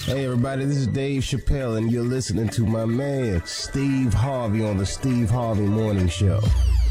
Hey everybody, this is Dave Chappelle and you're listening to my man Steve Harvey on the Steve Harvey Morning Show.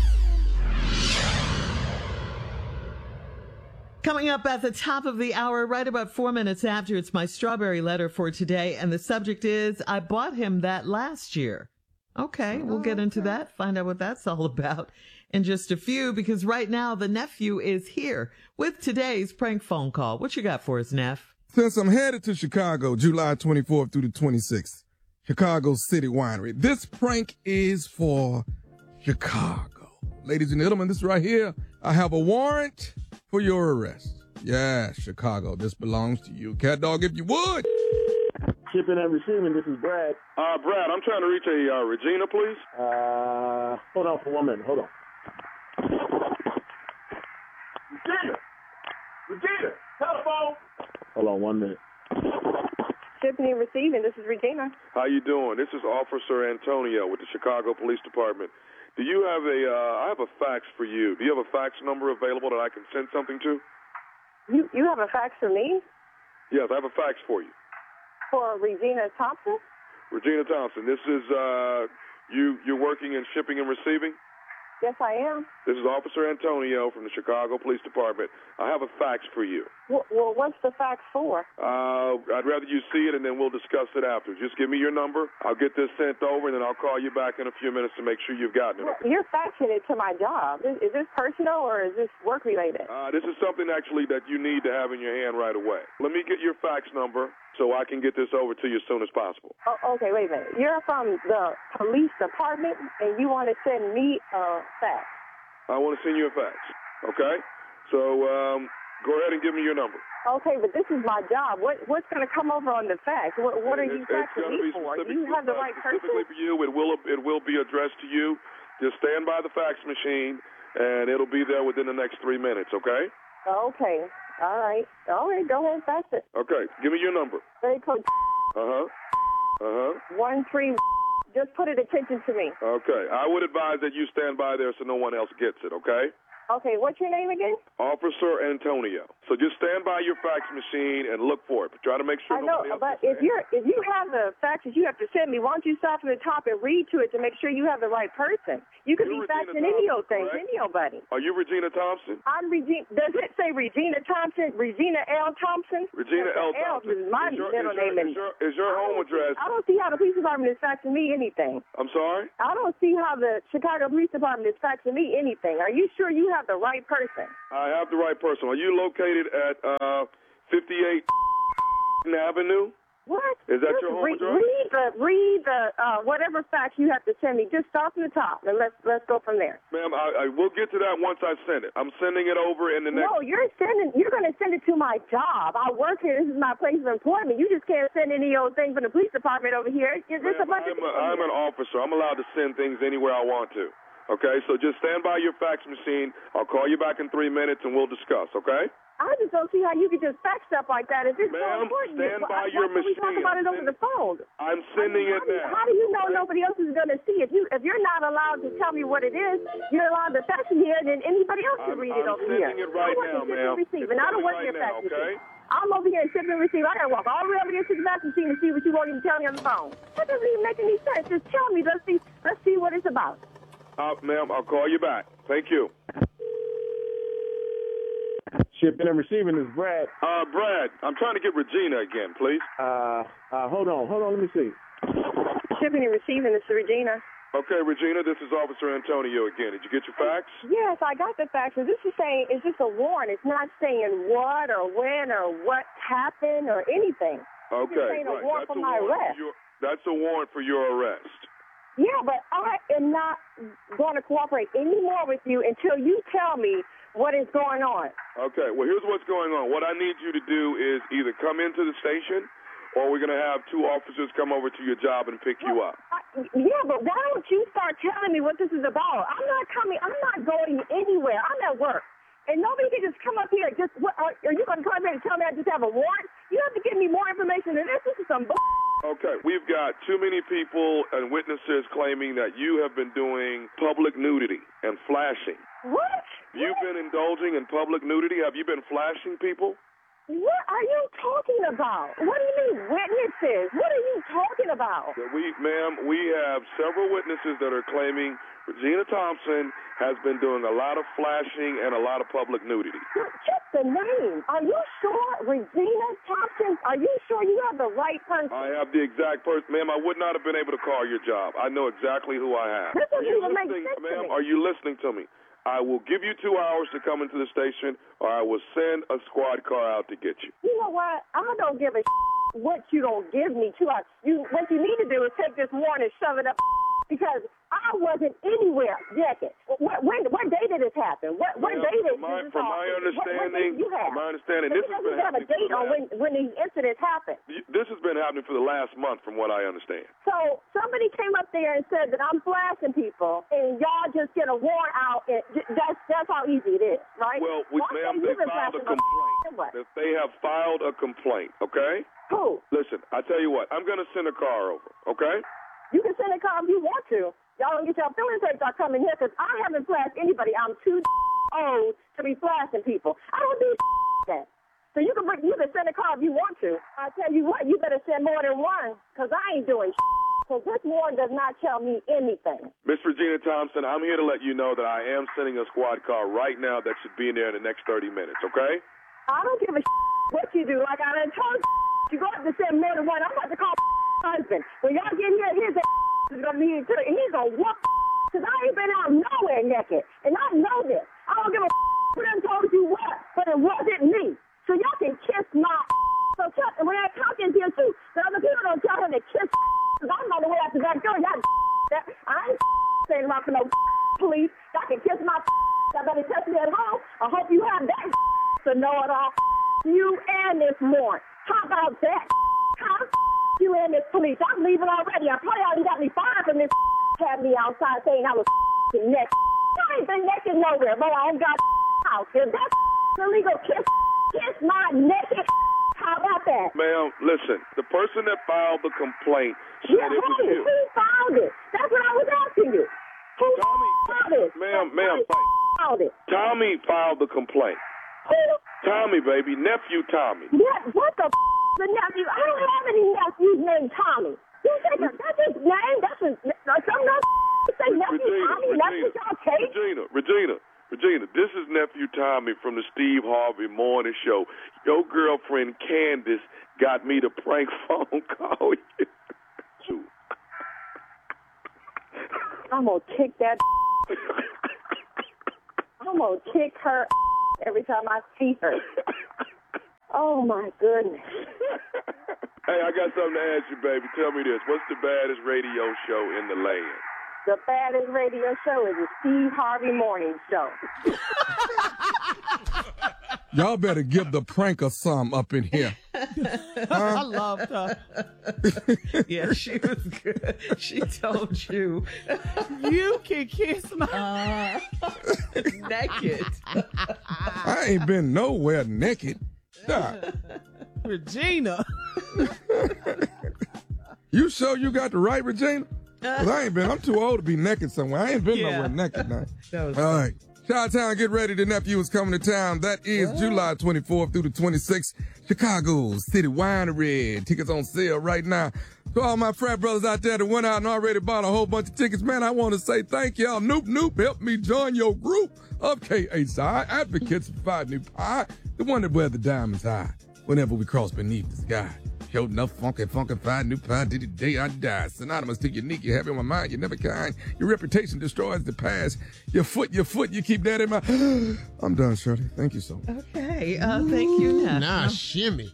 Coming up at the top of the hour, right about 4 minutes after, it's my strawberry letter for today, and the subject is, I bought him that last year. Okay, we'll get into that, find out what that's all about in just a few, because right now the nephew is here with today's prank phone call. What you got for us, Neff? Since I'm headed to Chicago, July 24th through the 26th, Chicago City Winery, this prank is for Chicago. Ladies and gentlemen, this right here, I have a warrant for your arrest. Yeah, Chicago, this belongs to you. Cat dog, if you would. Shipping and receiving, this is Brad. Brad, I'm trying to reach a Regina, please. Hold on for 1 minute. Hold on. Regina, telephone. Hold on 1 minute. Shipping and receiving, this is Regina. How you doing? This is Officer Antonio with the Chicago Police Department. Do you have I have a fax for you. Do you have a fax number available that I can send something to? You have a fax for me? Yes, I have a fax for you. For Regina Thompson? Regina Thompson, this is, you're working in shipping and receiving? Yes, I am. This is Officer Antonio from the Chicago Police Department. I have a fax for you. Well, what's the fax for? I'd rather you see it, and then we'll discuss it after. Just give me your number. I'll get this sent over, and then I'll call you back in a few minutes to make sure you've gotten it. Well, you're faxing it to my job. Is this personal, or is this work-related? This is something, actually, that you need to have in your hand right away. Let me get your fax number so I can get this over to you as soon as possible. Oh, okay, wait a minute. You're from the police department, and you want to send me a fax? I want to send you a fax, okay? So go ahead and give me your number. Okay, but this is my job. What's going to come over on the fax? What are you faxing me for? Do you have the right person? Specifically for you, it will be addressed to you. Just stand by the fax machine, and it'll be there within the next 3 minutes, okay? Okay. All right, go ahead and fax it. Okay, give me your number. Very close. 13. Just put it attention to me. Okay, I would advise that you stand by there so no one else gets it, okay? Okay, what's your name again? Officer Antonio. So just stand by your fax machine and look for it. But try to make sure. I know, but if you have the faxes you have to send me, why don't you start from the top and read to it to make sure you have the right person? You could be faxing any old thing, any old buddy. Are you Regina Thompson? I'm Regina. Does it say Regina Thompson? Regina L. Thompson? Regina L. Thompson. Is my middle name. Is your home address? I don't see how the police department is faxing me anything. I'm sorry? I don't see how the Chicago Police Department is faxing me anything. Are you sure you have the right person? I have the right person. Are you located at 58 Avenue? What? Is that your home address? Read the whatever fax you have to send me. Just start from the top and let's go from there. Ma'am, I will get to that once I send it. I'm sending it over in the next. No, you're going to send it to my job. I work here. This is my place of employment. You just can't send any old thing from the police department over here. I'm an officer. I'm allowed to send things anywhere I want to. Okay, so just stand by your fax machine. I'll call you back in 3 minutes and we'll discuss, okay? I just don't see how you could just fax stuff like that. If it's so important, stand by your machine. We talk about it over the phone. I'm sending it now. How do you know nobody else is going to see it? If you're not allowed to tell me what it is, you're allowed to fax it here, and then anybody else can read it over here. I'm sending it right now, ma'am. I don't want your fax machine. I'm over here and ship and receive. I got to walk all the way over here to the fax machine and see what you won't even tell me on the phone. That doesn't even make any sense. Just tell me. Let's see what it's about. Ma'am, I'll call you back. Thank you. Shipping and receiving is Brad. Brad, I'm trying to get Regina again, please. Hold on, let me see. Shipping and receiving is Regina. Okay, Regina, this is Officer Antonio again. Did you get your fax? Yes, I got the fax. This is saying, it's just a warrant. It's not saying what or when or what happened or anything. Okay, it's saying a warrant for my arrest. That's a warrant for your arrest. Yeah, but I am not going to cooperate anymore with you until you tell me what is going on. Okay, well, here's what's going on. What I need you to do is either come into the station or we're going to have 2 officers come over to your job and pick you up. Yeah, but why don't you start telling me what this is about? I'm not going anywhere. I'm at work. And nobody can just come up here. Are you going to come here and tell me I just have a warrant? You have to give me more information than this. This is some bull. Okay, we've got too many people and witnesses claiming that you have been doing public nudity and flashing. What? You've been indulging in public nudity? Have you been flashing people? What are you talking about? What do you mean witnesses? What are you talking about? Ma'am, we have several witnesses that are claiming Regina Thompson has been doing a lot of flashing and a lot of public nudity. Check the name. Are you sure, Regina Thompson? Are you sure you have the right person? I have the exact person. Ma'am, I would not have been able to call your job. I know exactly who I have. This doesn't even make sense to Ma'am, me. are you listening to me? I will give you 2 hours to come into the station, or I will send a squad car out to get you. You know what? I don't give a what you don't give me 2 hours. What you need to do is take this warrant and shove it up because I wasn't anywhere naked. What day did this happen? What day did this happen? From my understanding, this has been happening. You have a date on when these incidents happened. This has been happening for the last month, from what I understand. So somebody came up there and said that I'm flashing people, and y'all just get a warrant out. And that's how easy it is, right? Well, ma'am, they filed a complaint. They have filed a complaint. Okay. Who? Listen, I tell you what. I'm going to send a car over. Okay. You can send a car if you want to. Y'all don't get your feelings hurt by coming here because I haven't flashed anybody. I'm too old to be flashing people. I don't do that. So you can send a car if you want to. I tell you what, you better send more than one because I ain't doing so this warrant does not tell me anything. Miss Regina Thompson, I'm here to let you know that I am sending a squad car right now that should be in there in the next 30 minutes, okay? I don't give a what you do. Like I done told you go up to send more than one. I'm about to call husband. When y'all get here, his is going to be here, and he's going to whoop because I ain't been out nowhere naked. And I know this. I don't give a who done told you what, but it wasn't me. So y'all can kiss my So when I talk in here, too, the other people don't tell him to kiss because I'm on the way out the back door. Y'all I ain't saying about for no police. Y'all can kiss my y'all better touch me at home. I hope you have that to know it all. You and this morning. How about that? Huh? You and this police. I'm leaving already. I probably already got me fired from this had me outside saying I was naked. I ain't been naked nowhere, but I don't got house. If that's illegal, kiss my naked. How about that? Ma'am, listen. The person that filed the complaint said it was you. Who filed it? That's what I was asking you. Who filed it? Ma'am, filed it? Tommy filed the complaint. Who? Tommy, baby. Nephew Tommy. What the nephew? I don't have any nephews named Tommy. You say that's his name? That's his some say nephew Tommy? That's what y'all take? Regina, this is nephew Tommy from the Steve Harvey Morning Show. Your girlfriend Candace got me to prank phone call you. I'm gonna kick that. I'm gonna kick her every time I see her. Oh my goodness. Hey, I got something to ask you, baby. Tell me this. What's the baddest radio show in the land? The baddest radio show is the Steve Harvey Morning Show. Y'all better give the pranker some up in here. I loved her. Yeah, she was good. She told you. You can kiss my naked. I ain't been nowhere naked. Regina. You sure you got the right Regina? 'Cause I'm too old to be naked somewhere. I ain't been nowhere naked now. All right. Chi-Town, get ready. The nephew is coming to town. That is July 24th through the 26th. Chicago City Winery. Tickets on sale right now. To all my frat brothers out there that went out and already bought a whole bunch of tickets, man, I want to say thank y'all. Noop, help me join your group of KHI advocates for Five New Pie, the one that wear the diamonds high whenever we cross beneath the sky. Showed enough funky Five New Pie did the day I die. Synonymous to unique, you have in my mind, you're never kind. Your reputation destroys the past. Your foot, you keep that in my... I'm done, Shirley. Thank you so much. Okay, thank you, Nat. Nah, shimmy.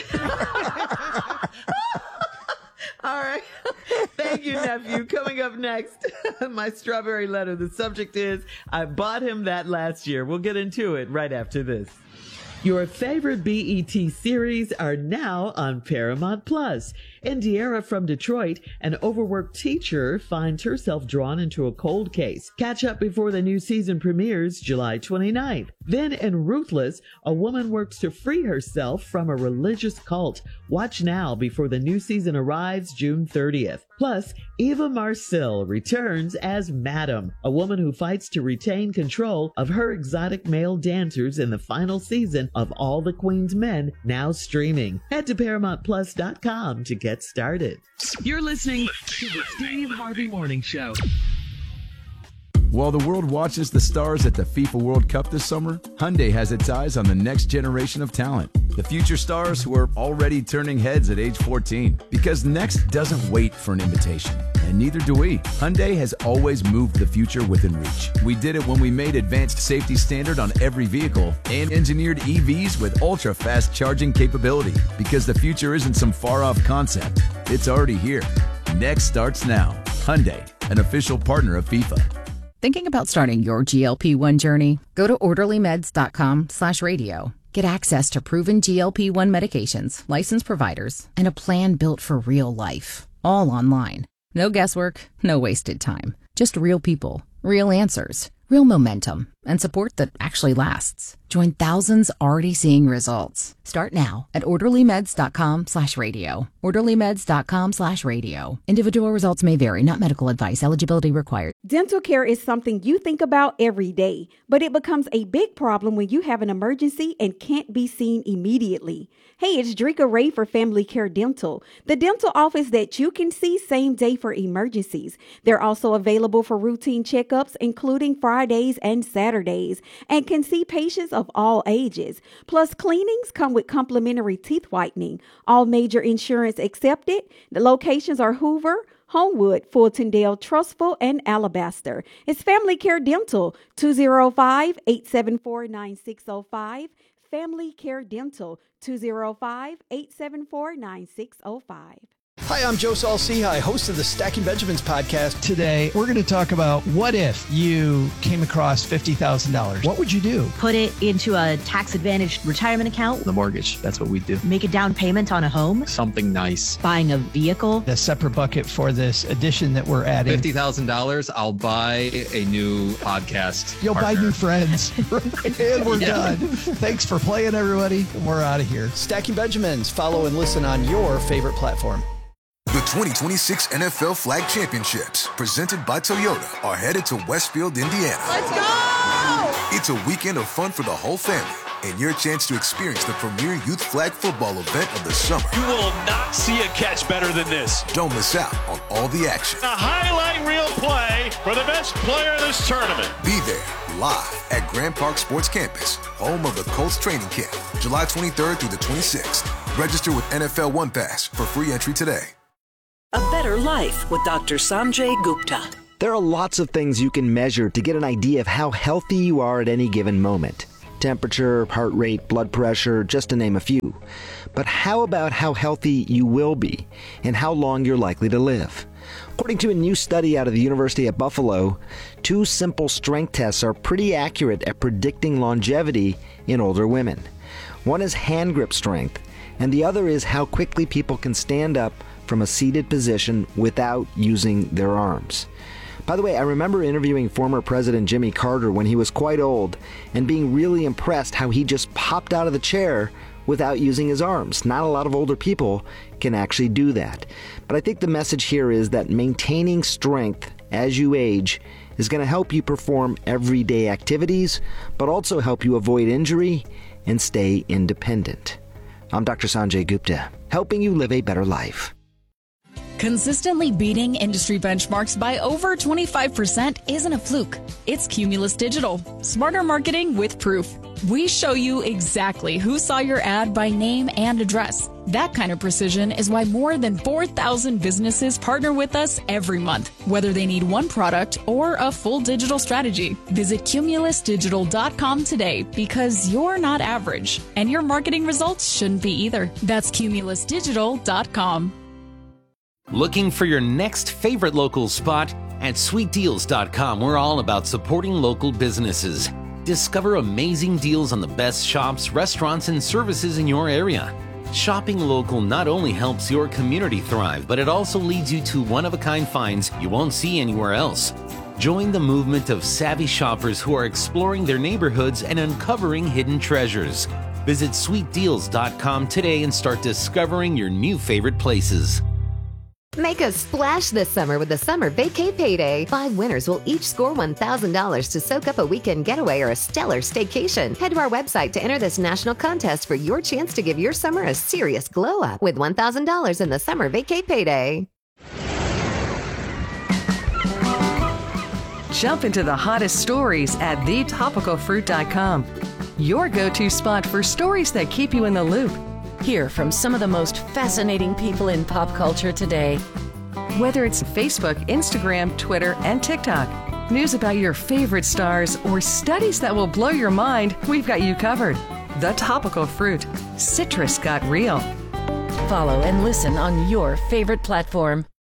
All right. Thank you, nephew. Coming up next, my strawberry letter. The subject is, I bought him that last year. We'll get into it right after this. Your favorite BET series are now on Paramount Plus. Indiera from Detroit, an overworked teacher, finds herself drawn into a cold case. Catch up before the new season premieres July 29th. Then in Ruthless, a woman works to free herself from a religious cult. Watch now before the new season arrives June 30th. Plus, Eva Marcille returns as Madam, a woman who fights to retain control of her exotic male dancers in the final season season of All the Queen's Men, now streaming. Head to ParamountPlus.com to get started. You're listening to the Steve Harvey Morning Show. While the world watches the stars at the FIFA World Cup this summer, Hyundai has its eyes on the next generation of talent. The future stars who are already turning heads at age 14. Because next doesn't wait for an invitation. And neither do we. Hyundai has always moved the future within reach. We did it when we made advanced safety standard on every vehicle and engineered EVs with ultra-fast charging capability. Because the future isn't some far-off concept. It's already here. Next starts now. Hyundai, an official partner of FIFA. Thinking about starting your GLP-1 journey? Go to orderlymeds.com/radio. Get access to proven GLP-1 medications, licensed providers, and a plan built for real life. All online. No guesswork, no wasted time. Just real people, real answers, real momentum, and support that actually lasts. Join thousands already seeing results. Start now at orderlymeds.com/radio. orderlymeds.com/radio. Individual results may vary, not medical advice. Eligibility required. Dental care is something you think about every day, but it becomes a big problem when you have an emergency and can't be seen immediately. Hey, it's Drika Ray for Family Care Dental, the dental office that you can see same day for emergencies. They're also available for routine checkups, including Fridays and Saturdays, and can see patients of all ages. Plus, cleanings come with complimentary teeth whitening. All major insurance accepted. The locations are Hoover, Homewood, Fultondale, Trustful, and Alabaster. It's Family Care Dental, 205-874-9605. Family Care Dental, 205-874-9605. Hi, I'm Joe Saul-Sehy, host of the Stacking Benjamins podcast. Today, we're going to talk about what if you came across $50,000? What would you do? Put it into a tax-advantaged retirement account. The mortgage, that's what we do. Make a down payment on a home. Something nice. Buying a vehicle. A separate bucket for this addition that we're adding. $50,000, I'll buy a new podcast You'll partner. buy new friends. And we're done. Thanks for playing, everybody. We're out of here. Stacking Benjamins. Follow and listen on your favorite platform. The 2026 NFL Flag Championships, presented by Toyota, are headed to Westfield, Indiana. Let's go! It's a weekend of fun for the whole family and your chance to experience the premier youth flag football event of the summer. You will not see a catch better than this. Don't miss out on all the action. A highlight reel play for the best player in this tournament. Be there live at Grand Park Sports Campus, home of the Colts training camp, July 23rd through the 26th. Register with NFL One Pass for free entry today. A better life with Dr. Sanjay Gupta. There are lots of things you can measure to get an idea of how healthy you are at any given moment. Temperature, heart rate, blood pressure, just to name a few. But how about how healthy you will be and how long you're likely to live? According to a new study out of the University at Buffalo, 2 simple strength tests are pretty accurate at predicting longevity in older women. One is hand grip strength, and the other is how quickly people can stand up from a seated position without using their arms. By the way, I remember interviewing former President Jimmy Carter when he was quite old and being really impressed how he just popped out of the chair without using his arms. Not a lot of older people can actually do that. But I think the message here is that maintaining strength as you age is going to help you perform everyday activities, but also help you avoid injury and stay independent. I'm Dr. Sanjay Gupta, helping you live a better life. Consistently beating industry benchmarks by over 25% isn't a fluke. It's Cumulus Digital. Smarter marketing with proof. We show you exactly who saw your ad by name and address. That kind of precision is why more than 4,000 businesses partner with us every month, whether they need one product or a full digital strategy. Visit cumulusdigital.com today because you're not average, and your marketing results shouldn't be either. That's cumulusdigital.com. Looking for your next favorite local spot? At sweetdeals.com, we're all about supporting local businesses. Discover amazing deals on the best shops, restaurants, and services in your area. Shopping local not only helps your community thrive, but it also leads you to one-of-a-kind finds you won't see anywhere else. Join the movement of savvy shoppers who are exploring their neighborhoods and uncovering hidden treasures. Visit sweetdeals.com today and start discovering your new favorite places. Make a splash this summer with the Summer Vacay Payday. 5 winners will each score $1,000 to soak up a weekend getaway or a stellar staycation. Head to our website to enter this national contest for your chance to give your summer a serious glow up with $1,000 in the Summer Vacay Payday. Jump into the hottest stories at thetopicalfruit.com. Your go-to spot for stories that keep you in the loop. Hear from some of the most fascinating people in pop culture today. Whether it's Facebook, Instagram, Twitter, and TikTok, news about your favorite stars, or studies that will blow your mind, we've got you covered. The Topical Fruit. Citrus got real. Follow and listen on your favorite platform.